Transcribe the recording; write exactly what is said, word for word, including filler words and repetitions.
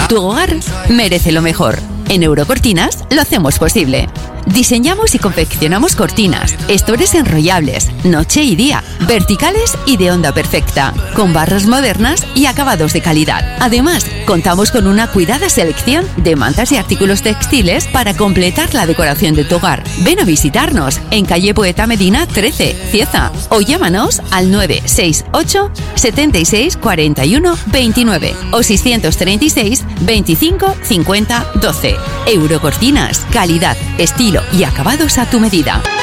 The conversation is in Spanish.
Tu hogar merece lo mejor. En Eurocortinas lo hacemos posible. Diseñamos y confeccionamos cortinas, estores enrollables, noche y día, verticales y de onda perfecta, con barras modernas y acabados de calidad. Además, contamos con una cuidada selección de mantas y artículos textiles para completar la decoración de tu hogar. Ven a visitarnos en calle Poeta Medina trece, Cieza, o llámanos al nueve seis ocho, setenta y seis, cuarenta y uno, veintinueve o seiscientos treinta y seis, veinticinco, cincuenta, doce. Eurocortinas, calidad, estilo y acabados a tu medida.